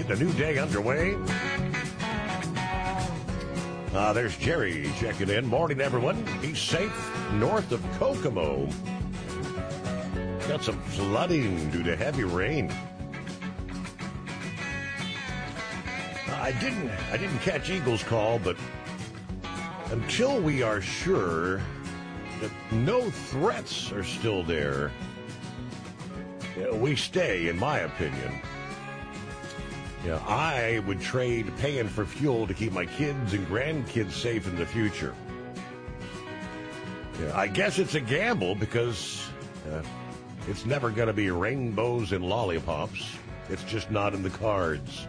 getting a new day underway. There's Jerry checking in. Morning, everyone. He's safe north of Kokomo. Got some flooding due to heavy rain. I didn't catch Eagle's call, but until we are sure that no threats are still there, we stay, in my opinion. I would trade paying for fuel to keep my kids and grandkids safe in the future. I guess it's a gamble because it's never going to be rainbows and lollipops. It's just not in the cards.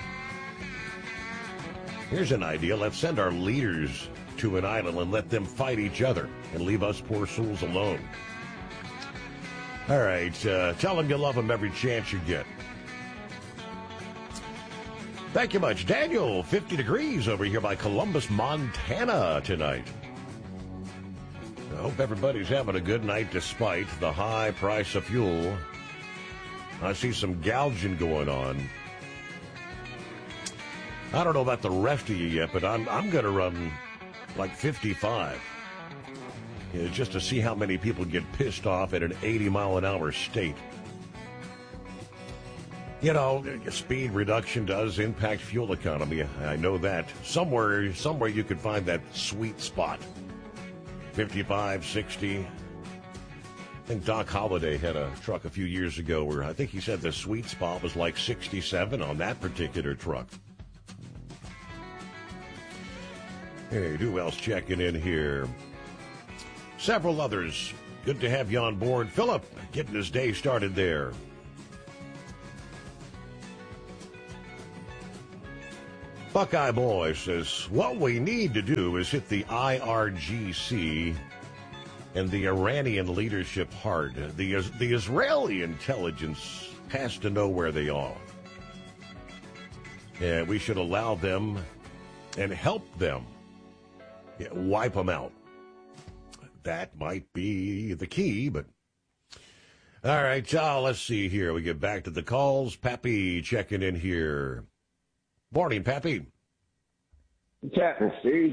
Here's an idea. Let's send our leaders to an island and let them fight each other and leave us poor souls alone. All right, tell them you love them every chance you get. Thank you much. Daniel, 50 degrees over here by Columbus, Montana tonight. I hope everybody's having a good night despite the high price of fuel. I see some gouging going on. I don't know about the rest of you yet, but I'm going to run like 55. Just to see how many people get pissed off at an 80-mile-an-hour state. Speed reduction does impact fuel economy. I know that. Somewhere you could find that sweet spot. 55, 60. I think Doc Holliday had a truck a few years ago where I think he said the sweet spot was like 67 on that particular truck. Hey, who else checking in here? Several others. Good to have you on board. Philip, getting his day started there. Buckeye Boy says, what we need to do is hit the IRGC and the Iranian leadership hard. The Israeli intelligence has to know where they are. And we should allow them and help them wipe them out. That might be the key, but... All right, let's see here. We get back to the calls. Pappy checking in here. Morning, Pappy. What's happening, Steve?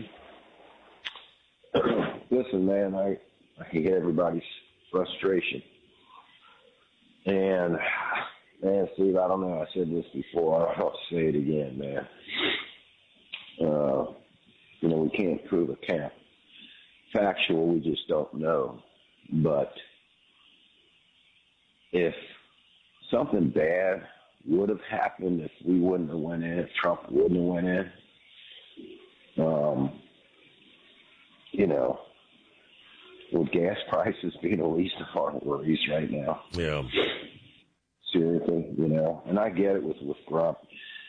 Listen, man, I hear everybody's frustration. And, man, Steve, I don't know. I said this before. I'll say it again, man. We can't prove a cap. Factual, we just don't know. But if something bad would have happened, if we wouldn't have went in, if Trump wouldn't have went in, with gas prices being the least of our worries right now. Yeah. Seriously, and I get it with Trump.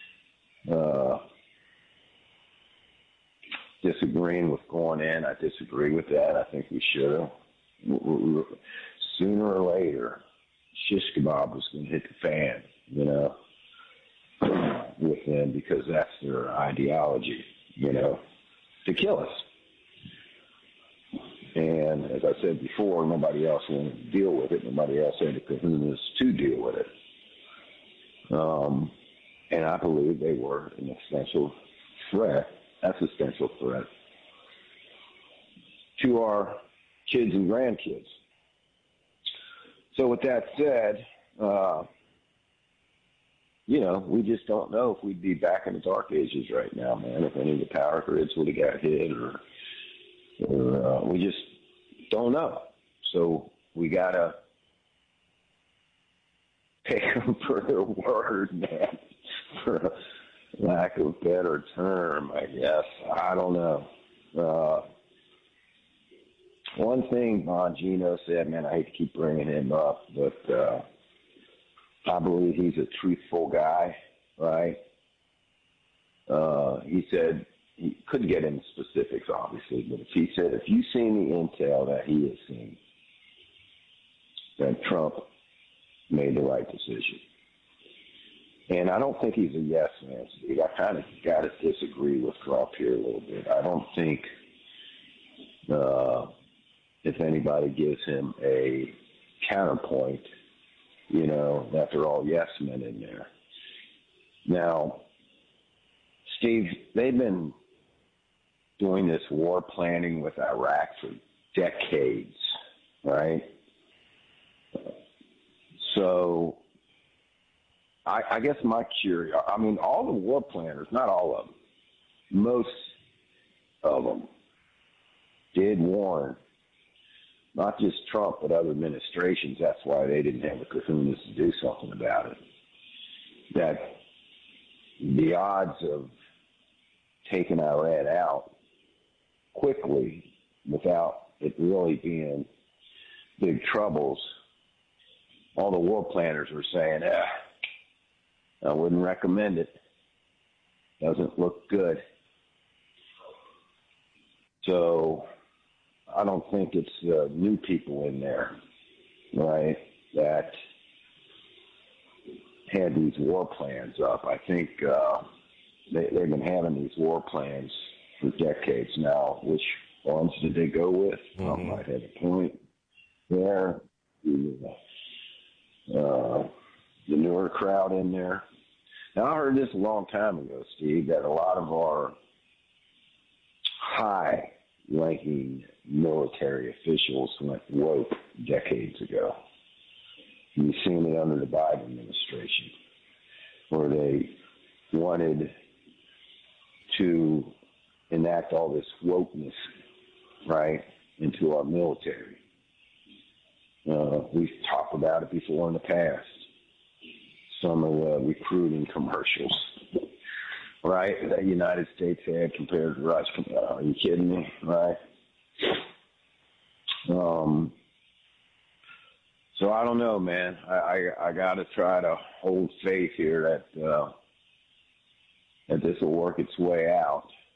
Disagreeing with going in, I disagree with that. I think we should have. Sooner or later, shish kebab was going to hit the fan, with them because that's their ideology, to kill us. And as I said before, nobody else wanted to deal with it. Nobody else had the kahunas to deal with it. And I believe they were an existential threat to our kids and grandkids. So with that said, we just don't know if we'd be back in the dark ages right now, man, if any of the power grids would have got hit or we just don't know. So we got to take them for their word, man, for lack of a better term, I guess. I don't know. One thing Bongino said, man, I hate to keep bringing him up, but I believe he's a truthful guy, right? He said, he couldn't get into specifics, obviously, but he said, if you've seen the intel that he has seen, then Trump made the right decision. And I don't think he's a yes man, Steve. I kind of got to disagree with Trump here a little bit. I don't think if anybody gives him a counterpoint, that they're all yes men in there. Now, Steve, they've been doing this war planning with Iraq for decades, right? So I guess my curiosity, I mean, all the war planners, not all of them, most of them did warn, not just Trump, but other administrations. That's why they didn't have the kahunas to do something about it. That the odds of taking Iran out quickly without it really being big troubles, all the war planners were saying, I wouldn't recommend it. Doesn't look good. So I don't think it's new people in there, right, that had these war plans up. I think they've been having these war plans for decades now. Which ones did they go with? I might have a point there. The newer crowd in there. Now, I heard this a long time ago, Steve, that a lot of our high-ranking military officials went woke decades ago. You've seen it under the Biden administration, where they wanted to enact all this wokeness, right, into our military. We've talked about it before in the past. Some of the recruiting commercials, right, that the United States had compared to Russia. Are you kidding me, right? So I don't know, man. I got to try to hold faith here that this will work its way out.